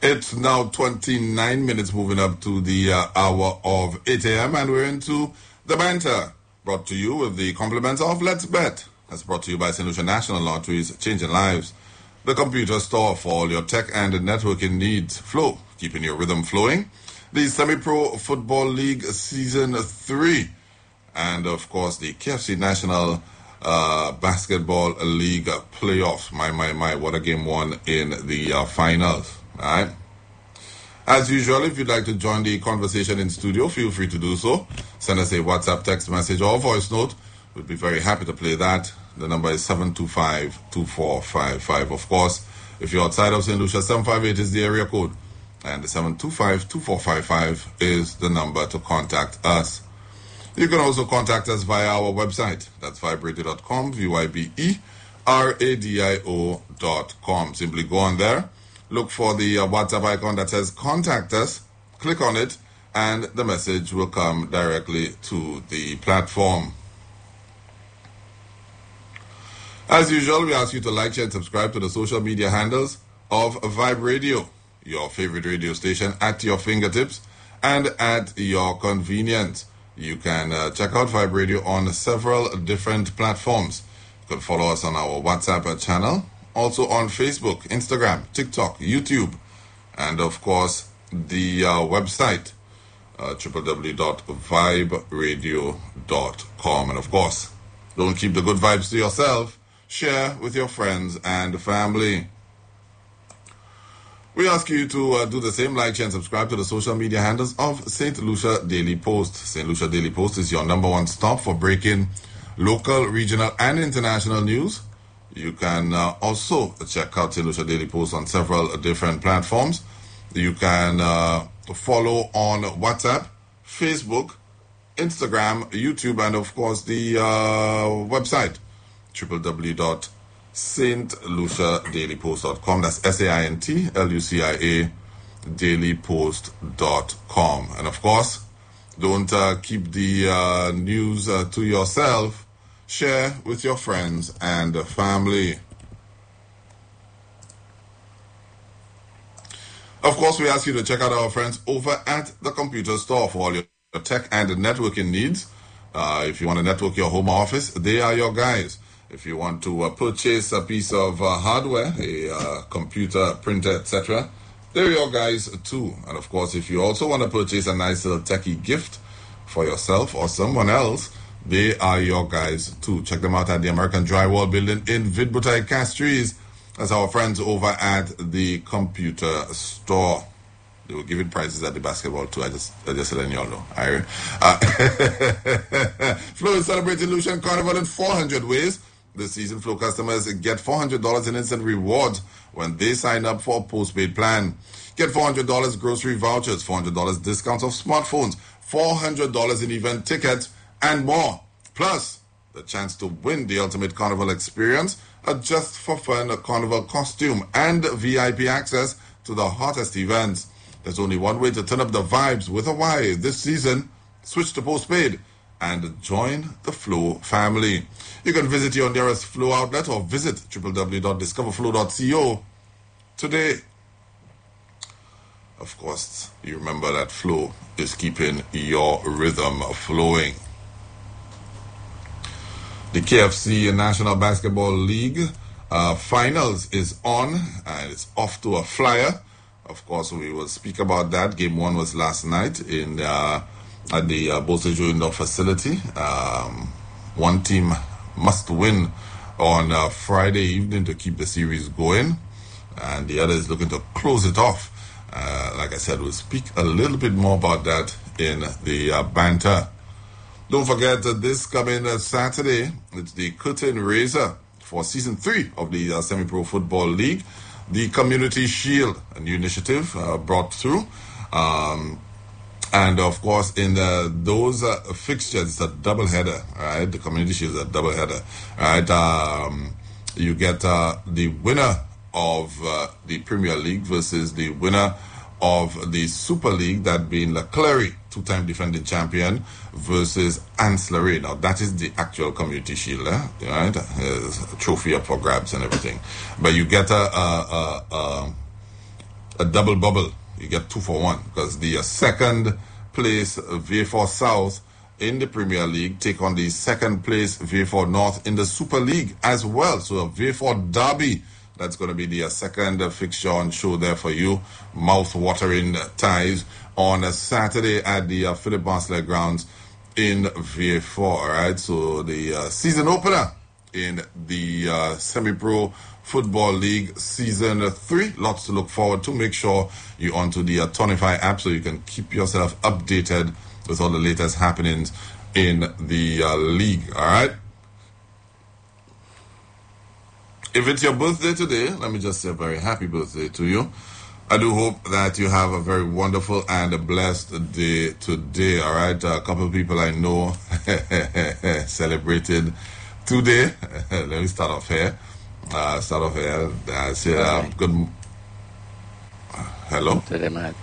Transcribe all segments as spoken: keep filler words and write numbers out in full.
It's now twenty-nine minutes moving up to the uh, hour of eight a.m. and we're into the banter, brought to you with the compliments of Let's Bet. That's brought to you by Saint Lucia National Lotteries, changing lives. The computer store for all your tech and networking needs. Flow, keeping your rhythm flowing. The Semi-Pro Football League Season three. And, of course, the K F C National uh, Basketball League playoffs. My, my, my, what a game one in the uh, finals. All right. As usual, if you'd like to join the conversation in studio, feel free to do so. Send us a WhatsApp text message or voice note. We'd be very happy to play that. The number is seven two five, two four five five. Of course, if you're outside of Saint Lucia, seven five eight is the area code. And the seven two five, two four five five is the number to contact us. You can also contact us via our website. That's vibe radio dot com, V Y B E R A D I O dot com. Simply go on there. Look for the uh, WhatsApp icon that says contact us, click on it, and the message will come directly to the platform. As usual, we ask you to like, share, and subscribe to the social media handles of Vibe Radio, your favorite radio station, at your fingertips and at your convenience. You can uh, check out Vibe Radio on several different platforms. You can follow us on our WhatsApp channel. Also on Facebook, Instagram, TikTok, YouTube, and of course the uh, website, uh, w w w dot vibe radio dot com. And of course, don't keep the good vibes to yourself. Share with your friends and family. We ask you to uh, do the same, like, share, and subscribe to the social media handles of Saint Lucia Daily Post. Saint Lucia Daily Post is your number one stop for breaking local, regional, and international news. You can uh, also check out Saint Lucia Daily Post on several different platforms. You can uh, follow on WhatsApp, Facebook, Instagram, YouTube, and of course the uh, website, w w w dot saint lucia daily post dot com. That's S A I N T L U C I A daily post dot com. And of course, don't uh, keep the uh, news uh, to yourself. Share with your friends and family. Of course, we ask you to check out our friends over at the computer store for all your tech and networking needs. Uh, if you want to network your home office, they are your guys. If you want to uh, purchase a piece of uh, hardware, a uh, computer, printer, et cetera, they're your guys too. And of course, if you also want to purchase a nice little techie gift for yourself or someone else, they are your guys too. Check them out at the American Drywall Building in Vidbutai, Castries. That's our friends over at the computer store. They were giving prizes at the basketball too. I just, I just letting y'all know. All right. Uh, Flow is celebrating Lucian Carnival in four hundred ways. This season, Flow customers get four hundred dollars in instant rewards when they sign up for a postpaid plan. Get four hundred dollars grocery vouchers, four hundred dollars discounts of smartphones, four hundred dollars in event tickets, and more. Plus, the chance to win the ultimate carnival experience, a just for fun a carnival costume, and V I P access to the hottest events. There's only one way to turn up the vibes with a Y this season. Switch to postpaid and join the Flow family. You can visit your nearest Flow outlet or visit w w w dot discover flow dot co today. Of course, you remember that Flow is keeping your rhythm flowing. The K F C National Basketball League uh, Finals is on, and it's off to a flyer. Of course, we will speak about that. Game one was last night in uh, at the uh, Bosejo Indoor facility. Um, one team must win on uh, Friday evening to keep the series going, and the other is looking to close it off. Uh, like I said, we'll speak a little bit more about that in the uh, banter. Don't forget that this coming uh, Saturday, it's the curtain raiser for season three of the uh, Semi-Pro Football League, the Community Shield, a new initiative uh, brought through. Um, and of course, in the, those uh, fixtures, it's a double header, right? The Community Shield is a double header, right? Um, you get uh, the winner of uh, the Premier League versus the winner of the Super League, that being Leclerc, two-time defending champion, versus Ancillary. Now, that is the actual Community Shield, eh? Right? There's a trophy up for grabs and everything. But you get a, a, a, a a double bubble. You get two for one because the uh, second place V A four South in the Premier League take on the second place V A four North in the Super League as well. So a V A four derby. That's going to be the uh, second uh, fixture on show there for you. Mouth-watering ties on a Saturday at the uh, Philip Barnsley grounds in V A four. All right, so the uh, season opener in the uh, Semi-Pro Football League Season three. Lots to look forward to. Make sure you're onto the uh, Tonify app so you can keep yourself updated with all the latest happenings in the uh, league. All right. If it's your birthday today, let me just say a very happy birthday to you. I do hope that you have a very wonderful and a blessed day today. All right, a couple of people I know celebrated today. Let me start off here. Uh, start off here. I say um, good. Uh, hello. Today, man.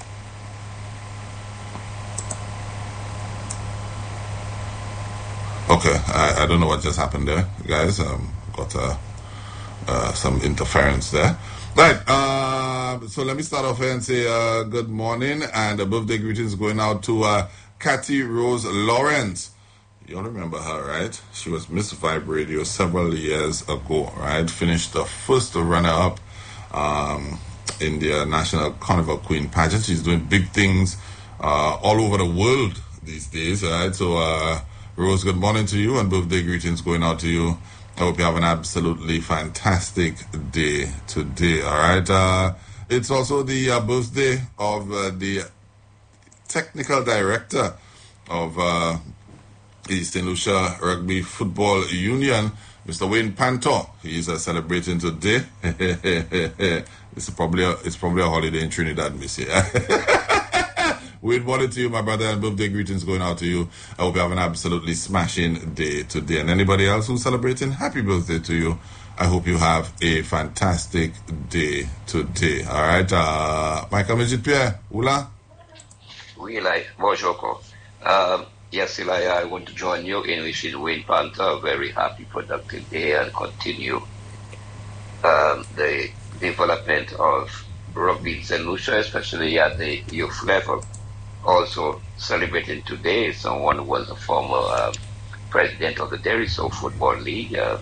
Okay, I, I don't know what just happened there, guys. Um, got uh, uh, some interference there. Right, uh, so let me start off here and say uh, good morning and a birthday greetings going out to uh, Cathy Rose Lawrence. You all remember her, right? She was Miss Vibe Radio several years ago, right? Finished the first runner-up um, in the National Carnival Queen pageant. She's doing big things uh, all over the world these days, right? So, uh, Rose, good morning to you and birthday greetings going out to you. I hope you have an absolutely fantastic day today, all right? Uh, it's also the uh, birthday of uh, the technical director of uh, the Saint Lucia Rugby Football Union, Mister Wayne Pantor. He's uh, celebrating today. it's probably a, it's probably a holiday in Trinidad, miss you. Wayne, morning to you, my brother, and birthday greetings going out to you. I hope you have an absolutely smashing day today. And anybody else who's celebrating, happy birthday to you. I hope you have a fantastic day today. All right, uh, Michael Majid Pierre, Ula? Oui, Eli. Bonjour. Um, yes, Eli, I want to join you in wishing Wayne Panther a very happy, productive day and continue um, the development of rugby in Saint Lucia, especially at the youth level. Also celebrating today someone who was a former uh, president of the Deriso Football League, uh,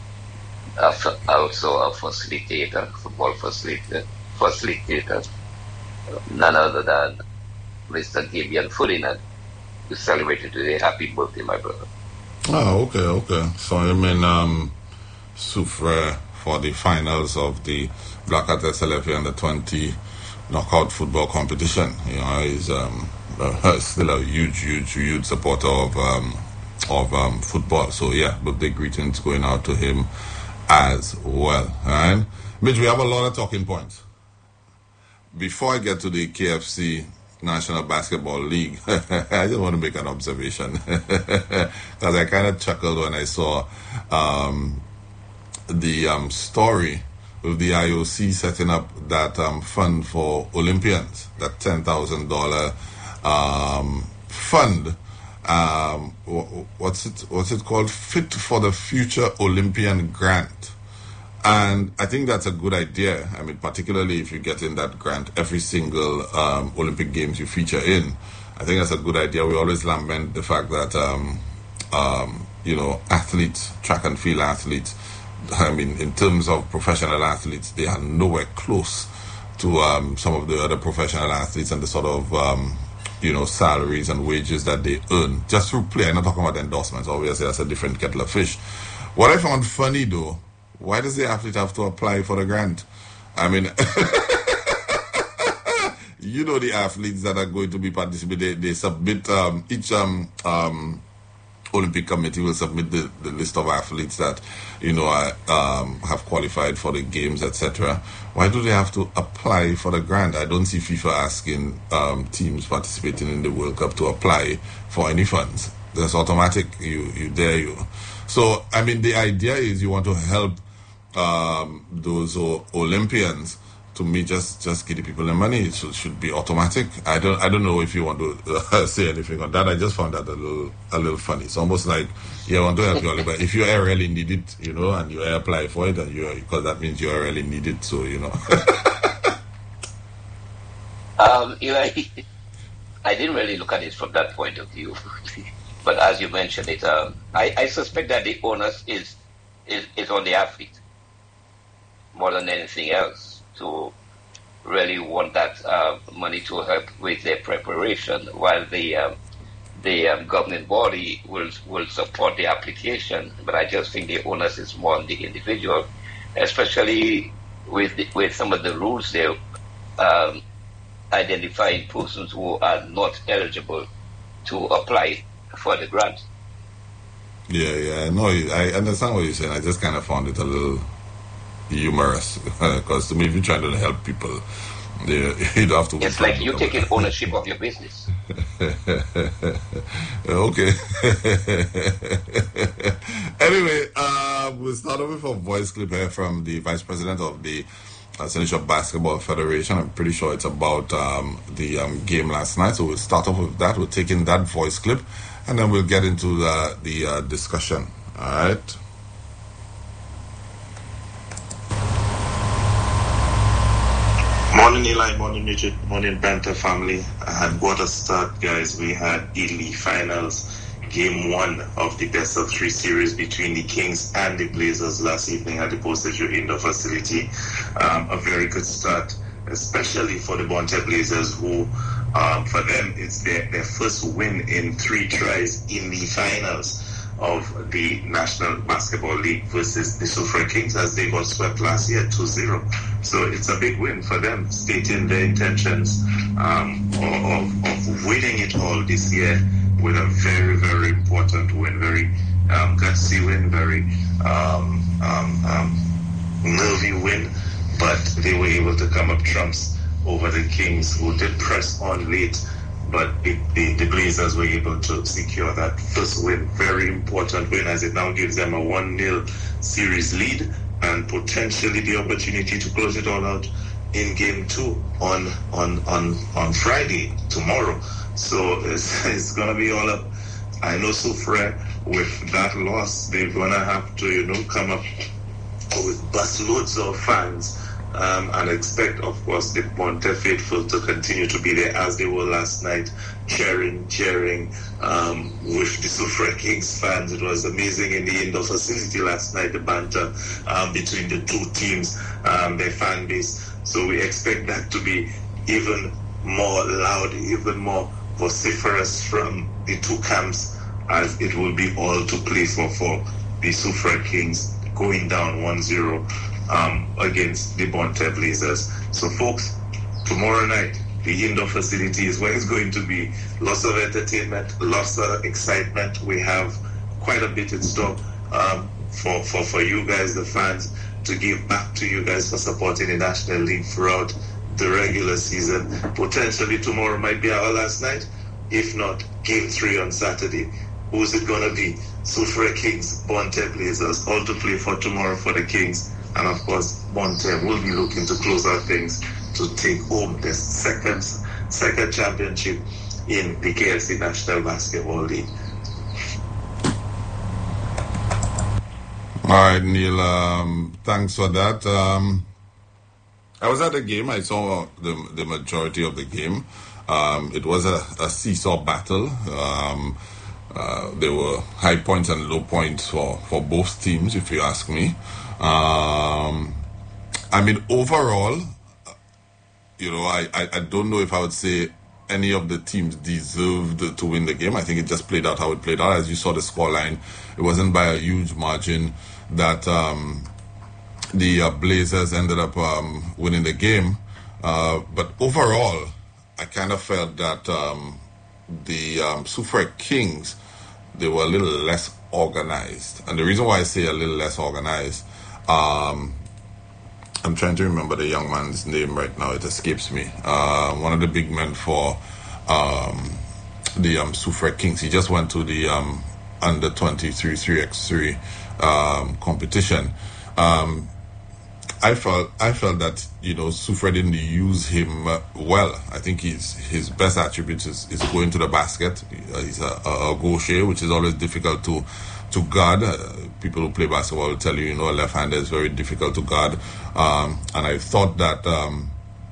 also a facilitator, football facilitator, facilitator, none other than Mister Gideon Ferdinand, who celebrated today. Happy birthday, my brother. Oh, okay, okay. So you mean um, Soufre for the finals of the Black Hat S L F A under twenty knockout football competition. You know, he's um, uh, still a huge, huge, huge supporter of um, of um, football. So yeah, birthday greetings going out to him as well. All right, Mitch, we have a lot of talking points. Before I get to the K F C National Basketball League, I just want to make an observation because I kind of chuckled when I saw um, the um, story with the I O C setting up that um, fund for Olympians, that ten thousand dollars um, fund. Um, what's it? What's it called? Fit for the Future Olympian Grant. And I think that's a good idea. I mean, particularly if you get in that grant every single um, Olympic Games you feature in. I think that's a good idea. We always lament the fact that, um, um, you know, athletes, track and field athletes, I mean, in terms of professional athletes, they are nowhere close to um, some of the other professional athletes and the sort of, um, you know, salaries and wages that they earn just through play. I'm not talking about endorsements. Obviously, that's a different kettle of fish. What I found funny, though, why does the athlete have to apply for the grant? I mean, you know, the athletes that are going to be participating, they, they submit, um, each um, um, Olympic committee will submit the, the list of athletes that, you know, are, um, have qualified for the games, et cetera. Why do they have to apply for the grant? I don't see FIFA asking um, teams participating in the World Cup to apply for any funds. That's automatic. You, you dare you. So, I mean, the idea is you want to help um, those o- Olympians. To me, just just give the people the money. It should, should be automatic. I don't I don't know if you want to uh, say anything on that. I just found that a little a little funny. It's almost like, yeah, I want to help you, but if you really need it, you know, and you apply for it, and you because that means you really need it. So you know. Um, you know, I didn't really look at it from that point of view. But as you mentioned it, um, I, I suspect that the onus is, is, is on the athlete more than anything else to really want that uh, money to help with their preparation, while the um, the um, governing body will will support the application. But I just think the onus is more on the individual, especially with the, with some of the rules there um, identifying persons who are not eligible to apply for the grant. Yeah, yeah, no, I understand what you're saying. I just kind of found it a little humorous because to me, if you're trying to help people, you don't have to. It's like you taking ownership of your business. Okay. Anyway, uh, we'll start off with a voice clip here from the Vice President of the uh, Saint Lucia Basketball Federation. I'm pretty sure it's about um, the um, game last night. So we'll start off with that. We'll take in that voice clip, and then we'll get into the, the uh, discussion. All right. Morning, Eli. Morning, Richard. Morning, Banter family. And what a start, guys. We had the league finals, game one of the best of three series between the Kings and the Blazers last evening at the Post-Asia Indoor Facility. Um, a very good start, especially for the Bonte Blazers, who, um, for them, it's their, their first win in three tries in the finals of the National Basketball League versus the Soufrière Kings, as they got swept last year two zero. So it's a big win for them, stating their intentions um, of, of winning it all this year with a very, very important win, very um, gutsy win, very um, um, um, nervy win. But they were able to come up trumps over the Kings, who did press on late. But the, the, the Blazers were able to secure that first win. Very important win, as it now gives them a one nil series lead and potentially the opportunity to close it all out in game two on on on, on Friday, tomorrow. So it's, it's going to be all up. I know Soufrière, with that loss, they're going to have to, you know, come up with busloads of fans. Um, and expect, of course, the Bonte faithful to continue to be there as they were last night, cheering, cheering um, with the Soufrière Kings fans. It was amazing in the indoor facility last night, the banter um, between the two teams, um, their fan base. So we expect that to be even more loud, even more vociferous from the two camps, as it will be all to play for for the Soufrière Kings going down one zero. Um, against the Bonte Blazers. So, folks, tomorrow night, the indoor facility is where it's going to be. Lots of entertainment, lots of excitement. We have quite a bit in store um, for, for, for you guys, the fans, to give back to you guys for supporting the National League throughout the regular season. Potentially tomorrow might be our last night. If not, game three on Saturday. Who's it going to be? Soufrière Kings, Bonte Blazers, all to play for tomorrow for the Kings. And of course, Bonte will be looking to close out things to take home the second second championship in the K L C National Basketball League. All right, Neil, um, thanks for that. Um, I was at the game. I saw the, the majority of the game. Um, it was a, a seesaw battle. Um, uh, there were high points and low points for, for both teams, if you ask me. Um, I mean, overall, you know, I, I, I don't know if I would say any of the teams deserved to win the game. I think it just played out how it played out. As you saw the scoreline, it wasn't by a huge margin that um, the uh, Blazers ended up um, winning the game. Uh, but overall, I kind of felt that um, the um, Soufrière Kings, they were a little less organized. And the reason why I say a little less organized, Um, I'm trying to remember the young man's name right now. It escapes me. Uh, one of the big men for um, the um, Soufrière Kings. He just went to the um, under twenty-three three by three um, competition. Um, I felt I felt that, you know, Soufrière didn't use him uh, well. I think his his best attributes is, is going to the basket. Uh, he's a, a, a gaucher, which is always difficult to to guard. Uh, people who play basketball will tell you, you know, a left-hander is very difficult to guard. Um, and I thought that um,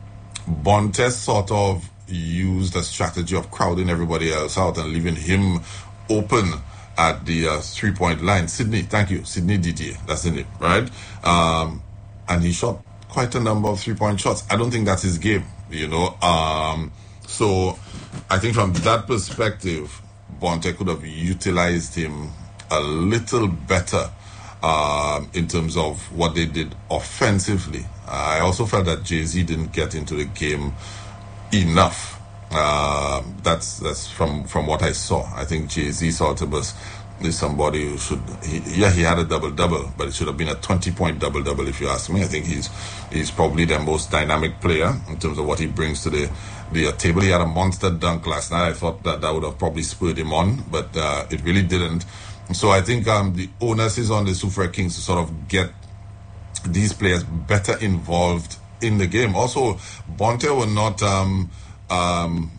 Bonte sort of used a strategy of crowding everybody else out and leaving him open at the uh, three-point line. Sydney, thank you. Sydney Didier, that's in it, right? Um, and he shot quite a number of three-point shots. I don't think that's his game, you know. Um, so I think from that perspective, Bonte could have utilized him a little better um, in terms of what they did offensively. I also felt that Jay-Z didn't get into the game enough. Uh, that's that's from, from what I saw. I think Jay-Z sort of was is somebody who should. He, yeah, he had a double double, but it should have been a twenty point double double if you ask me. I think he's he's probably the most dynamic player in terms of what he brings to the the uh, table. He had a monster dunk last night. I thought that that would have probably spurred him on, but uh, it really didn't. So I think um, the onus is on the Soufriere Kings to sort of get these players better involved in the game. Also, Bonte were not um, um,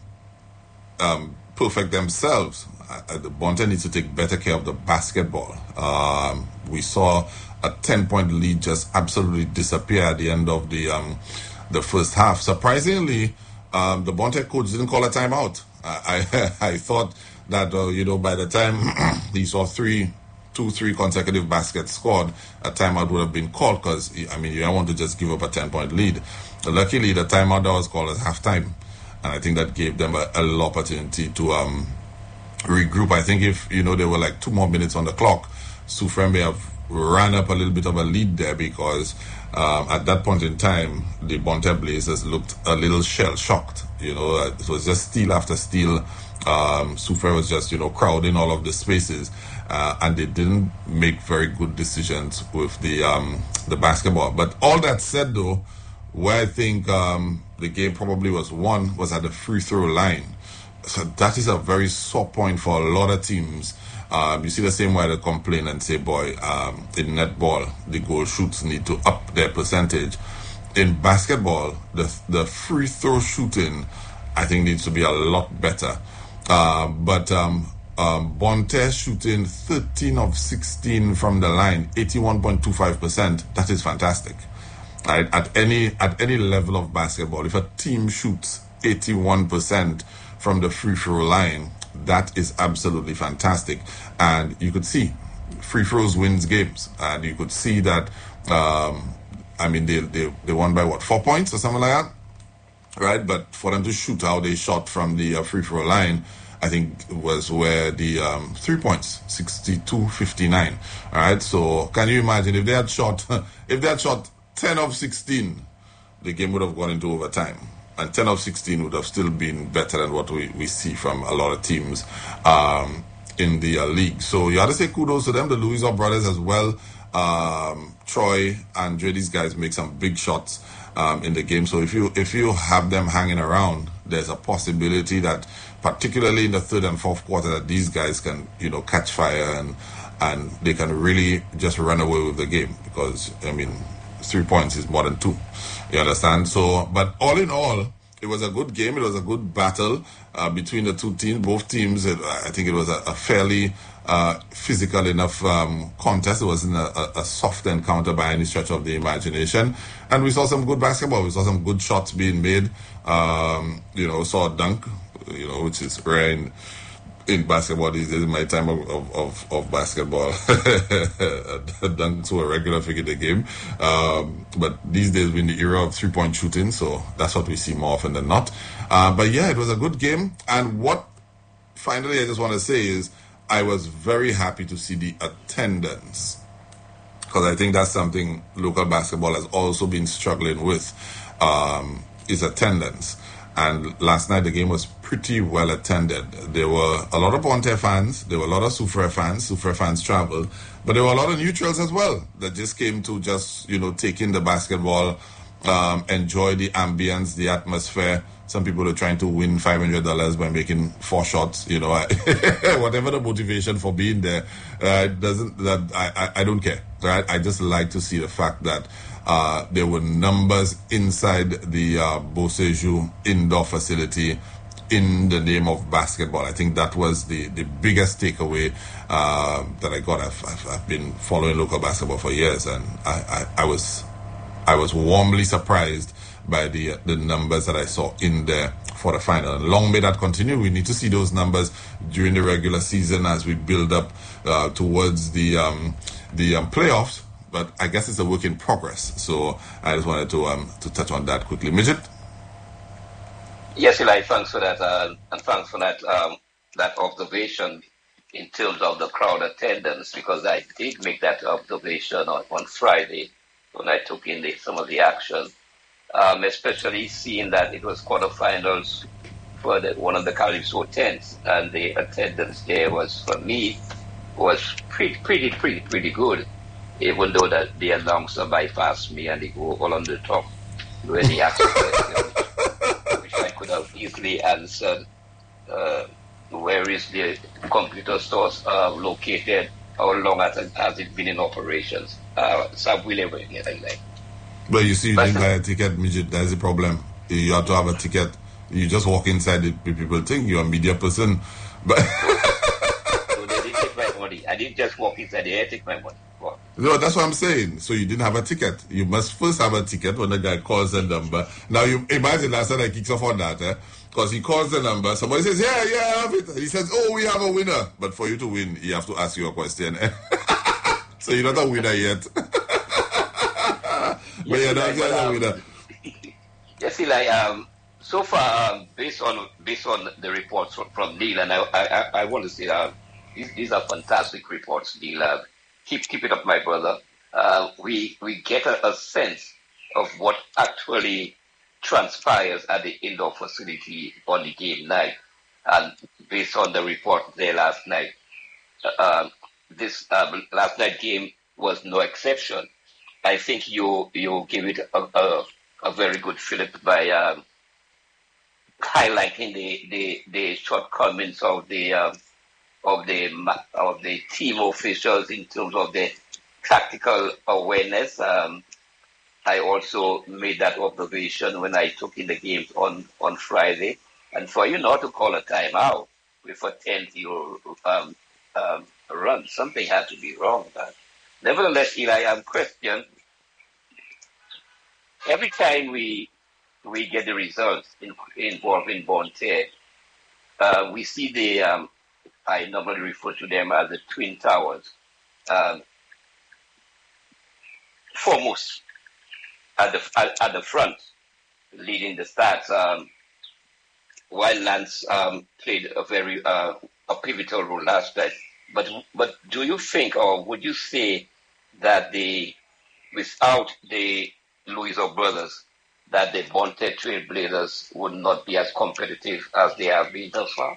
um, perfect themselves. Uh, the Bonte needs to take better care of the basketball. Um, we saw a ten-point lead just absolutely disappear at the end of the um, the first half. Surprisingly, um, the Bonte coach didn't call a timeout. I I, I thought that uh, you know by the time he saw three. two, three consecutive baskets scored, a timeout would have been called because, I mean, you don't want to just give up a ten-point lead. But luckily, the timeout that was called as halftime, and I think that gave them a, a little opportunity to um, regroup. I think if, you know, there were like two more minutes on the clock, Soufriere may have ran up a little bit of a lead there because um, at that point in time, the Bonte Blazers looked a little shell-shocked. You know, it was just steal after steal. Um, Soufriere was just, you know, crowding all of the spaces. Uh, and they didn't make very good decisions with the um, the basketball. But all that said, though, where I think um, the game probably was won was at the free throw line. So that is a very sore point for a lot of teams. Um, you see the same way they complain and say, boy, um, in netball, the goal shoots need to up their percentage. In basketball, the the free throw shooting, I think, needs to be a lot better. Uh, but... Um, Um, Bonte shooting thirteen of sixteen from the line, eighty-one point two five percent. That is fantastic. Right? At any at any level of basketball, if a team shoots eighty-one percent from the free throw line, that is absolutely fantastic. And you could see free throws wins games. And you could see that, um, I mean, they, they, they won by what, four points or something like that? Right? But for them to shoot how they shot from the uh, free throw line, I think was where the um, three points, sixty-two fifty-nine. All right, so can you imagine if they had shot, if they had shot ten of sixteen, the game would have gone into overtime, and ten of sixteen would have still been better than what we, we see from a lot of teams um, in the uh, league. So you have to say kudos to them, the Louisville brothers as well. Um, Troy, Andre, these guys make some big shots um, in the game. So if you if you have them hanging around, there's a possibility that, particularly in the third and fourth quarter, that these guys can, you know, catch fire and and they can really just run away with the game because, I mean, three points is more than two. You understand? So, but all in all, it was a good game. It was a good battle uh, between the two teams. Both teams, it, I think it was a, a fairly uh, physical enough um, contest. It wasn't a, a soft encounter by any stretch of the imagination. And we saw some good basketball. We saw some good shots being made. Um, you know, saw a dunk, you know, which is rare in, in basketball these days, in my time of, of, of, of basketball. Dunks were a regular figure in the game. Um, but these days we're in the era of three-point shooting, so that's what we see more often than not. Uh, but yeah, it was a good game. And what finally I just want to say is I was very happy to see the attendance, because I think that's something local basketball has also been struggling with, um, is attendance. And last night the game was pretty well attended. There were a lot of Bonte fans, there were a lot of Soufriere fans, Soufriere fans traveled, but there were a lot of neutrals as well that just came to just, you know, take in the basketball, um, enjoy the ambience, the atmosphere. Some people are trying to win five hundred dollars by making four shots, you know, whatever the motivation for being there, uh, doesn't, that I, I, I don't care, right? I just like to see the fact that Uh, there were numbers inside the uh, Beausejour indoor facility in the name of basketball. I think that was the, the biggest takeaway uh, that I got. I've, I've, I've been following local basketball for years, and I, I, I was I was warmly surprised by the the numbers that I saw in there for the final. And long may that continue. We need to see those numbers during the regular season as we build up uh, towards the um, the um, playoffs. But I guess it's a work in progress. So I just wanted to um, to touch on that quickly. Midget? Yes, Eli, thanks for that, uh, and thanks for that um, that observation in terms of the crowd attendance, because I did make that observation on, on Friday when I took in the, some of the action, um, especially seeing that it was quarterfinals for the, one of the Calypso tents, and the attendance there was, for me, was pretty, pretty, pretty, pretty good, even though that the announcer bypassed me and they go all on the top where the action question, which I could have easily answered. Uh, Where is the computer stores uh, located? How long has it, has it been in operations? Uh, Sam William, like. But you see, you But didn't buy a ticket, midget. That's the problem. You have to have a ticket. You just walk inside, the people think you're a media person. But so they didn't take my money. I didn't just walk inside, they take my money. What? No, that's what I'm saying. So you didn't have a ticket. You must first have a ticket when the guy calls the number. Now, you imagine last time I kicks off on that, eh? Because he calls the number, somebody says, yeah, yeah, I have it. He says, oh, we have a winner. But for you to win, you have to ask you a question. So you're not a winner yet. But yes, you're not Eli, a um, winner. Yes, Eli, um, so far, um, based on based on the reports from, from Neil, and I, I, I want to say uh, these, these are fantastic reports, Neil. Uh, keep, keep it up, my brother. Uh, we, we get a, a sense of what actually transpires at the indoor facility on the game night, and based on the report there last night, uh, this um, last night game was no exception. I think you you give it a, a, a very good fillip by um, highlighting the, the, the shortcomings of the um, of the of the team officials in terms of the tactical awareness. Um, I also made that observation when I took in the games on, on Friday. And for you not to call a timeout with a ten zero um, um, run, something had to be wrong. But nevertheless, Eli, I'm Christian. Every time we we get the results in, involving Bonte, uh, we see the, um, I normally refer to them as the Twin Towers, um, foremost. At the at, at the front, leading the stats, um, while Lance um, played a very uh, a pivotal role last night. But but do you think, or would you say that the without the Louisville brothers, that the Bonte Trailblazers would not be as competitive as they have been thus far?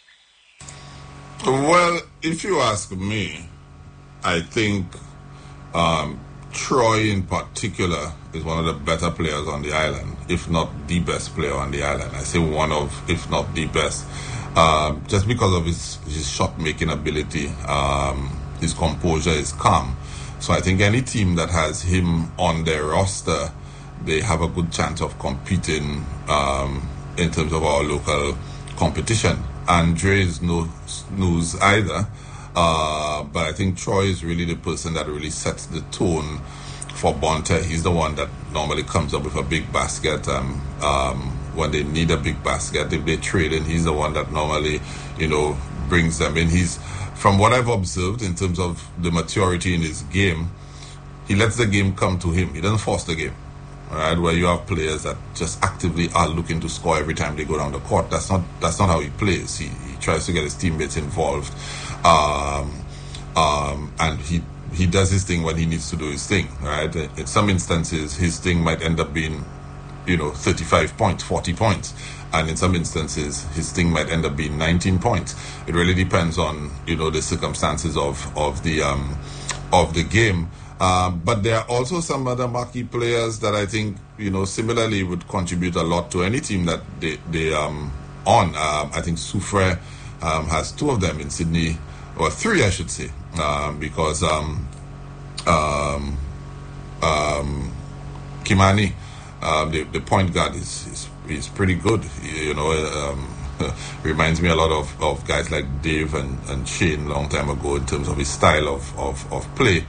Well, if you ask me, I think um, Troy in particular is one of the better players on the island, if not the best player on the island. I say one of, if not the best, um, just because of his, his shot-making ability, um, his composure, his calm. So I think any team that has him on their roster, they have a good chance of competing um, in terms of our local competition. Andre is no snooze either, uh, but I think Troy is really the person that really sets the tone for Bonte. He's the one that normally comes up with a big basket um, um, when they need a big basket. If they're trading, he's the one that normally, you know, brings them in. He's, from what I've observed in terms of the maturity in his game, he lets the game come to him. He doesn't force the game. All right, where you have players that just actively are looking to score every time they go down the court. That's not that's not how he plays. He, he tries to get his teammates involved, um, um, and he he does his thing when he needs to do his thing. Right. In some instances, his thing might end up being, you know, thirty-five points, forty points, and in some instances, his thing might end up being nineteen points. It really depends on, you know, the circumstances of of the um, of the game. Uh, but there are also some other marquee players that I think, you know, similarly would contribute a lot to any team that they, they um on. Um, I think Soufre um, has two of them in Sydney, or three, I should say, um, because um, um, um, Kimani, uh, the, the point guard, is, is is pretty good. You know, um, reminds me a lot of, of guys like Dave and, and Shane long time ago in terms of his style of, of, of play.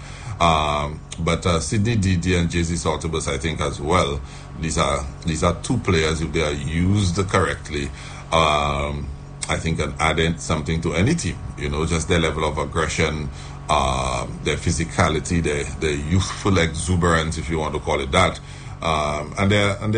Um, but uh, Sidney Didi and J Z Saltibus, I think, as well. These are these are two players, if they are used correctly, um, I think can add in something to any team. You know, just their level of aggression, uh, their physicality, their their youthful exuberance, if you want to call it that, um, and their and their